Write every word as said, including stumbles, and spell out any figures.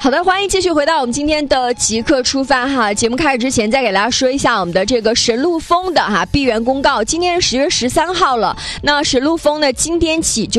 好的，欢迎继续回到我们今天的即刻出发哈。节目开始之前，再给大家说一下我们的这个神鹿峰的哈闭园公告。今天是十月十三号了，那神鹿峰呢，今天起就